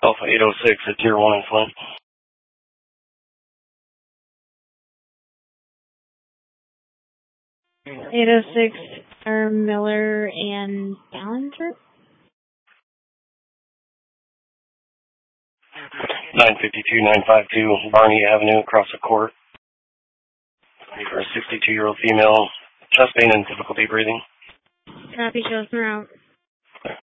Alpha 806 at Tier 1 in Flint. 806 are Miller and Ballinger? 952-952 Barney Avenue across the court. For a 62-year-old female, chest pain and difficulty breathing. Copy, shows her out.